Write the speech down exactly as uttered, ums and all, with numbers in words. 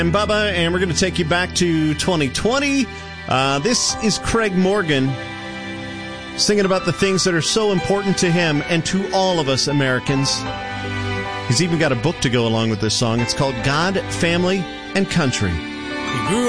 I'm Bubba, and we're going to take you back to twenty twenty. Uh, this is Craig Morgan singing about the things that are so important to him and to all of us Americans. He's even got a book to go along with this song. It's called God, Family, and Country. He grew